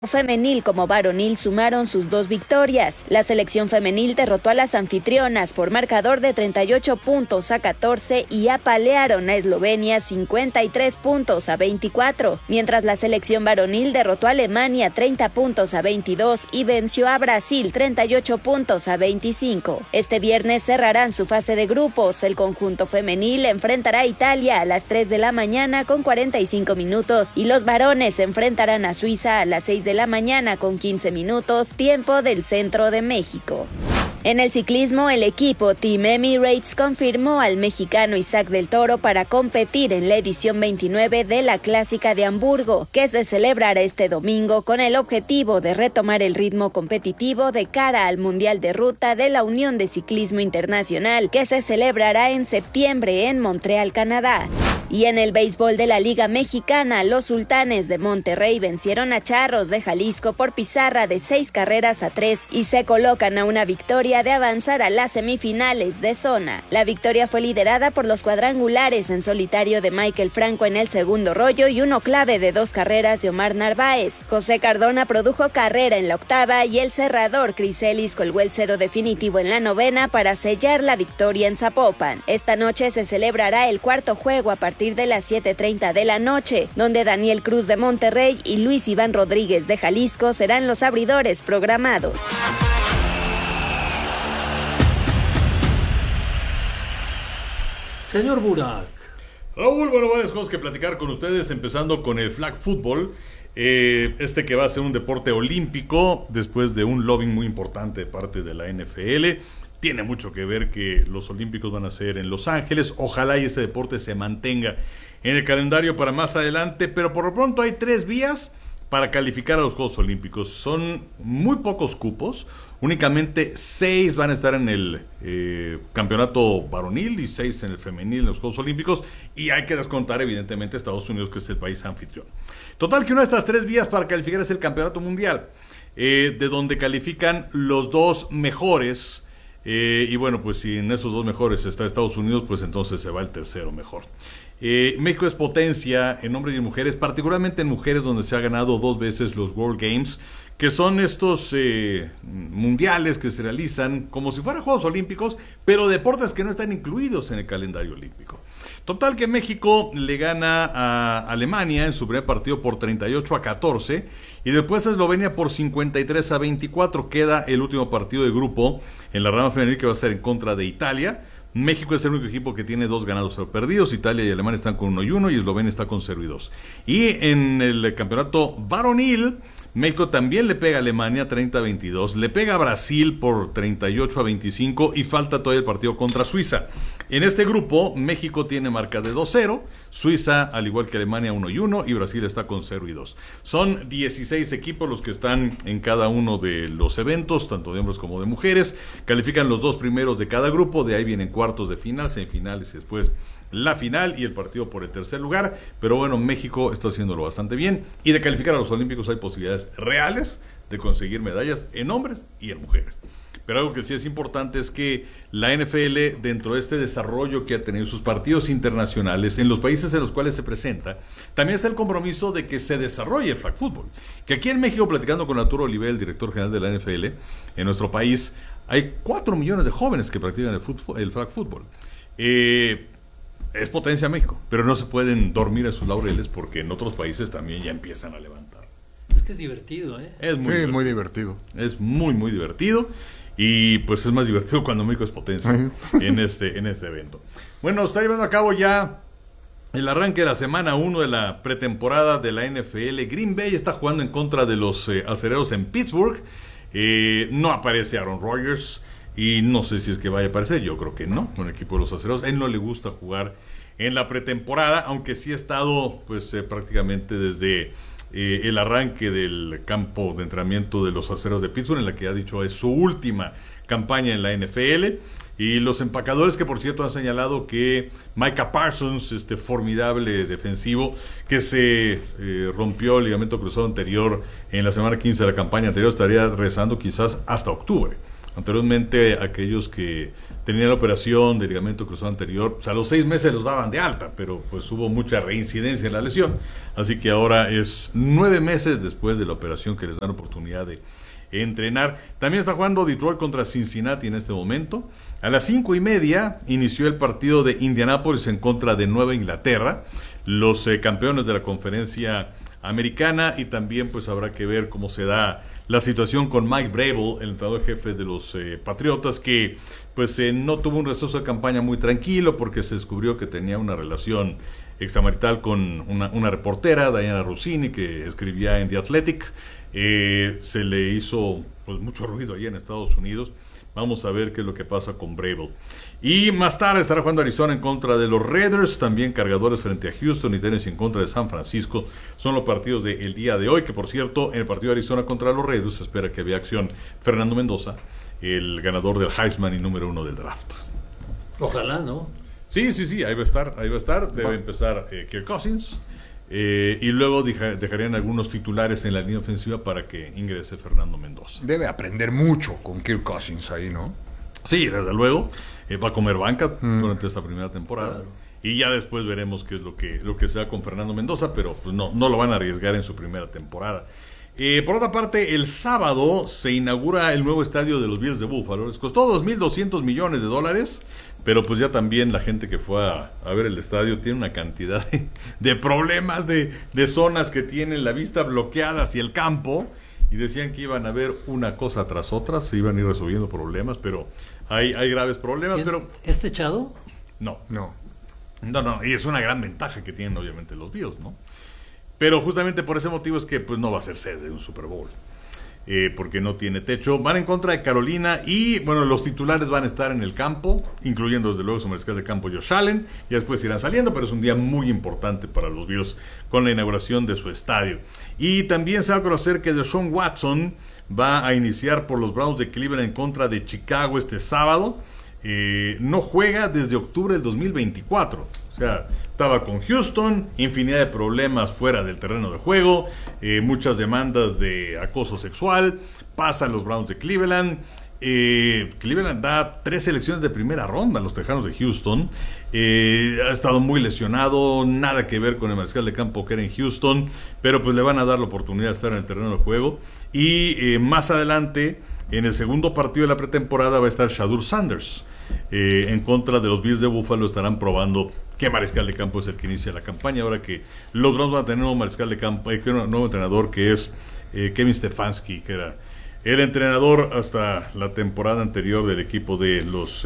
Femenil como varonil sumaron sus 2 victorias. La selección femenil derrotó a las anfitrionas por marcador de 38-14 y apalearon a Eslovenia 53-24, mientras la selección varonil derrotó a Alemania 30-22 y venció a Brasil 38-25. Este viernes cerrarán su fase de grupos. El conjunto femenil enfrentará a Italia a las 3 de la mañana con 45 minutos y los varones enfrentarán a Suiza a las 6 de la mañana con 15 minutos, tiempo del centro de México. En el ciclismo, el equipo Team Emirates confirmó al mexicano Isaac del Toro para competir en la edición 29 de la Clásica de Hamburgo, que se celebrará este domingo con el objetivo de retomar el ritmo competitivo de cara al Mundial de Ruta de la Unión de Ciclismo Internacional, que se celebrará en septiembre en Montreal, Canadá. Y en el béisbol de la Liga Mexicana, los Sultanes de Monterrey vencieron a Charros de Jalisco por pizarra de 6-3 y se colocan a una victoria de avanzar a las semifinales de zona. La victoria fue liderada por los cuadrangulares en solitario de Michael Franco en el segundo rollo y uno clave de 2 carreras de Omar Narváez. José Cardona produjo carrera en la octava y el cerrador Chris Ellis colgó el 0 definitivo en la novena para sellar la victoria en Zapopan. Esta noche se celebrará el cuarto juego a partir de las 7:30 de la noche, donde Daniel Cruz de Monterrey y Luis Iván Rodríguez de Jalisco serán los abridores programados. Señor Burak. Raúl, bueno, varias cosas que platicar con ustedes, empezando con el flag football, que va a ser un deporte olímpico después de un lobbying muy importante de parte de la NFL. Tiene mucho que ver que los olímpicos van a ser en Los Ángeles. Ojalá y ese deporte se mantenga en el calendario para más adelante, pero por lo pronto hay 3 vías para calificar a los Juegos Olímpicos. Son muy pocos cupos, únicamente 6 van a estar en el campeonato varonil y 6 en el femenil en los Juegos Olímpicos, y hay que descontar evidentemente Estados Unidos, que es el país anfitrión. Total, que una de estas 3 vías para calificar es el campeonato mundial, de donde califican los 2 mejores. Y bueno, pues si en esos 2 mejores está Estados Unidos, pues entonces se va el tercero mejor. México es potencia en hombres y mujeres, particularmente en mujeres, donde se ha ganado 2 veces los World Games, que son estos mundiales que se realizan como si fueran Juegos Olímpicos, pero deportes que no están incluidos en el calendario olímpico. Total, que México le gana a Alemania en su primer partido por 38-14 y después a Eslovenia por 53-24. Queda el último partido de grupo en la rama femenil, que va a ser en contra de Italia. México es el único equipo que tiene 2 ganados, 0 perdidos. Italia y Alemania están con 1-1 y Eslovenia está con 0-2. Y en el campeonato varonil, México también le pega a Alemania 30-22, le pega a Brasil por 38-25 y falta todavía el partido contra Suiza. En este grupo, México tiene marca de 2-0, Suiza, al igual que Alemania, 1-1 y Brasil está con 0-2. Son 16 equipos los que están en cada uno de los eventos, tanto de hombres como de mujeres. Califican los 2 primeros de cada grupo, de ahí vienen cuartos de final, semifinales y después la final y el partido por el tercer lugar. Pero bueno, México está haciéndolo bastante bien, y de calificar a los Olímpicos hay posibilidades reales de conseguir medallas en hombres y en mujeres. Pero algo que sí es importante es que la NFL, dentro de este desarrollo que ha tenido sus partidos internacionales en los países en los cuales se presenta, también está el compromiso de que se desarrolle el flag football. Que aquí en México, platicando con Arturo Oliver, el director general de la NFL, en nuestro país hay 4 millones de jóvenes que practican el flag football. Es potencia México, pero no se pueden dormir en sus laureles, porque en otros países también ya empiezan a levantar. Es que es divertido, ¿eh? Es muy divertido. Muy divertido. Es muy, muy divertido. Y pues es más divertido cuando México es potencia en este evento. Bueno, está llevando a cabo ya el arranque de la semana 1 de la pretemporada de la NFL. Green Bay está jugando en contra de los Acereros en Pittsburgh. No aparece Aaron Rodgers y no sé si es que vaya a aparecer. Yo creo que no, con el equipo de los Acereros. A él no le gusta jugar en la pretemporada, aunque sí ha estado pues prácticamente desde el arranque del campo de entrenamiento de los Acereros de Pittsburgh, en la que ha dicho es su última campaña en la NFL. Y los empacadores, que por cierto han señalado que Micah Parsons, este formidable defensivo que se rompió el ligamento cruzado anterior en la semana 15 de la campaña anterior, estaría regresando quizás hasta octubre. Anteriormente, aquellos que tenían la operación de ligamento cruzado anterior, pues a los 6 meses los daban de alta, pero pues hubo mucha reincidencia en la lesión, así que ahora es 9 meses después de la operación que les dan oportunidad de entrenar. También está jugando Detroit contra Cincinnati en este momento. A las 5:30 inició el partido de Indianápolis en contra de Nueva Inglaterra, los campeones de la conferencia americana, y también pues habrá que ver cómo se da la situación con Mike Vrabel, el entrenador jefe de los Patriotas, que pues no tuvo un receso de campaña muy tranquilo porque se descubrió que tenía una relación extramarital con una reportera, Diana Rossini, que escribía en The Athletic. Se le hizo pues mucho ruido allá en Estados Unidos. Vamos a ver qué es lo que pasa con Vrabel. Y más tarde estará jugando Arizona en contra de los Raiders, también Cargadores frente a Houston y Tennessee en contra de San Francisco. Son los partidos del día de hoy, que por cierto, en el partido de Arizona contra los Raiders se espera que vea acción Fernando Mendoza, el ganador del Heisman y número 1 del draft. Ojalá, ¿no? Sí, ahí va a estar. Debe empezar Kirk Cousins. Y luego dejarían algunos titulares en la línea ofensiva para que ingrese Fernando Mendoza. Debe aprender mucho con Kirk Cousins ahí, ¿no? Sí, desde luego. Va a comer banca durante esta primera temporada. Claro. Y ya después veremos qué es lo que se da con Fernando Mendoza, pero pues no lo van a arriesgar en su primera temporada. Por otra parte, el sábado se inaugura el nuevo estadio de los Bills de Buffalo. Les costó $2,200 millones, pero pues ya también la gente que fue a ver el estadio tiene una cantidad de problemas, de zonas que tienen la vista bloqueada hacia el campo, y decían que iban a ver una cosa tras otra, se iban a ir resolviendo problemas, pero hay graves problemas. Pero ¿Es techado? No, No. y es una gran ventaja que tienen obviamente los Bills, ¿no? Pero justamente por ese motivo es que pues no va a ser sede de un Super Bowl, porque no tiene techo. Van en contra de Carolina y bueno, los titulares van a estar en el campo, incluyendo desde luego su mariscal de campo Josh Allen, y después irán saliendo, pero es un día muy importante para los Bills con la inauguración de su estadio. Y también se va a conocer que Deshaun Watson va a iniciar por los Browns de Cleveland en contra de Chicago este sábado. No juega desde octubre del 2024. O sea, estaba con Houston, infinidad de problemas fuera del terreno de juego, muchas demandas de acoso sexual, pasa a los Browns de Cleveland. Cleveland da 3 selecciones de primera ronda a los Tejanos de Houston. Ha estado muy lesionado, nada que ver con el mariscal de campo que era en Houston, pero pues le van a dar la oportunidad de estar en el terreno de juego. Y más adelante, en el segundo partido de la pretemporada, va a estar Shadur Sanders. En contra de los Bills de Buffalo estarán probando qué mariscal de campo es el que inicia la campaña. Ahora que los Browns van a tener un nuevo mariscal de campo, un nuevo entrenador, que es Kevin Stefanski, que era el entrenador hasta la temporada anterior del equipo de los...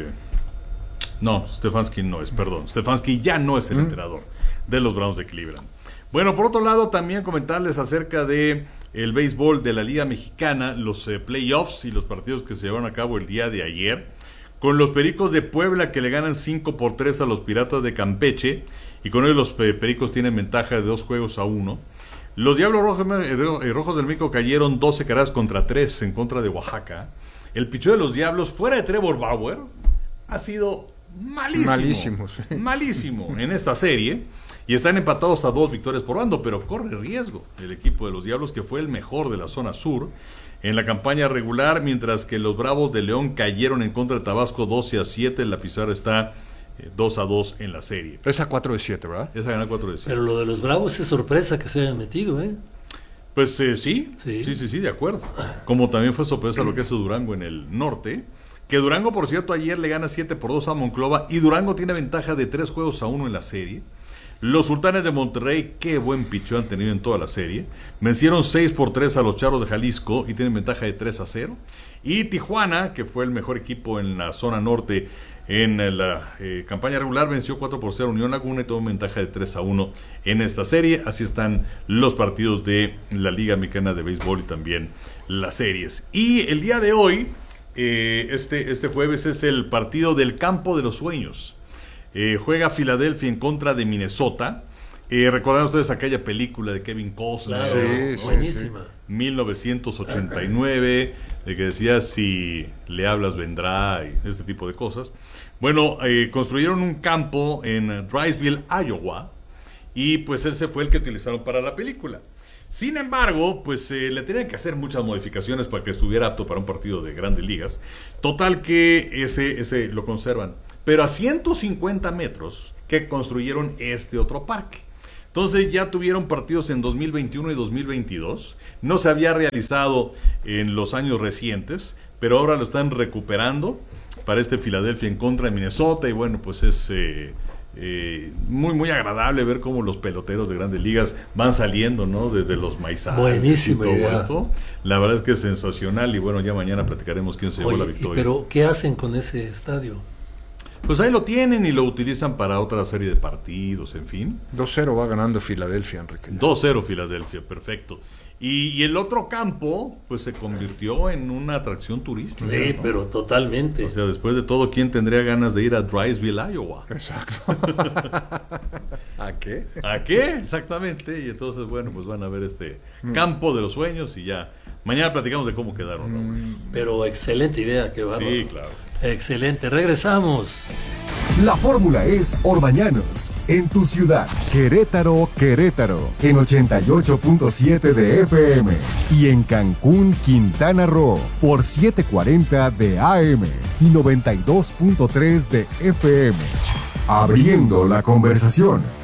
Stefanski ya no es el entrenador de los Browns de Cleveland. Bueno, por otro lado, también comentarles acerca de el béisbol de la Liga Mexicana, los playoffs y los partidos que se llevaron a cabo el día de ayer, con los Pericos de Puebla que le ganan 5-3 a los Piratas de Campeche, y con ello los Pericos tienen ventaja de 2-1. Los Diablos Rojos del México cayeron 12 carreras contra 3 en contra de Oaxaca. El picheo de los Diablos, fuera de Trevor Bauer, ha sido malísimo en esta serie, y están empatados a 2 victorias por bando, pero corre riesgo el equipo de los Diablos, que fue el mejor de la zona sur en la campaña regular, mientras que los Bravos de León cayeron en contra de Tabasco 12-7. La pizarra está 2-2 en la serie. Esa 4-7, ¿verdad? Esa gana 4-7. Pero lo de los Bravos es sorpresa que se hayan metido, ¿eh? Pues sí, de acuerdo. Como también fue sorpresa lo que hace Durango en el norte, que Durango, por cierto, ayer le gana 7-2 a Monclova, y Durango tiene ventaja de 3-1 en la serie. Los Sultanes de Monterrey, qué buen picheo han tenido en toda la serie. Vencieron 6-3 a los Charros de Jalisco y tienen ventaja de 3-0. Y Tijuana, que fue el mejor equipo en la zona norte en la campaña regular, venció 4-0 a Unión Laguna y tuvo ventaja de 3-1 en esta serie. Así están los partidos de la Liga Mexicana de Béisbol y también las series. Y el día de hoy, este jueves, es el partido del Campo de los Sueños. Juega Filadelfia en contra de Minnesota. ¿Recordarán ustedes aquella película de Kevin Costner? Claro, buenísima. 1989, de que decía si le hablas vendrá y este tipo de cosas. Bueno, construyeron un campo en Drysville, Iowa, y pues ese fue el que utilizaron para la película. Sin embargo, pues le tenían que hacer muchas modificaciones para que estuviera apto para un partido de Grandes Ligas. Total que ese lo conservan. Pero a 150 metros que construyeron este otro parque. Entonces ya tuvieron partidos en 2021 y 2022. No se había realizado en los años recientes, pero ahora lo están recuperando para este Philadelphia en contra de Minnesota. Y bueno, pues es muy agradable ver cómo los peloteros de Grandes Ligas van saliendo, ¿no? Desde los maizales. Buenísima y todo idea. esto. La verdad es que es sensacional y bueno, ya mañana platicaremos quién se llevó la Oye, victoria. pero ¿qué hacen con ese estadio? Pues ahí lo tienen y lo utilizan para otra serie de partidos, en fin. 2-0 va ganando Filadelfia, Enrique. 2-0 Filadelfia, perfecto. Y el otro campo, pues se convirtió en una atracción turística. Sí, ¿no? pero totalmente. O sea, después de todo, ¿quién tendría ganas de ir a Drysville, Iowa? Exacto. ¿A qué? ¿A qué? Exactamente. Y entonces, bueno, pues van a ver este campo de los sueños y ya. Mañana platicamos de cómo quedaron, Raúl. Pero excelente idea, qué bárbaro. Sí, claro. Excelente, regresamos. La fórmula es Orbañanos, en tu ciudad. Querétaro, Querétaro, en 88.7 de FM. Y en Cancún, Quintana Roo, por 740 de AM y 92.3 de FM. Abriendo la conversación.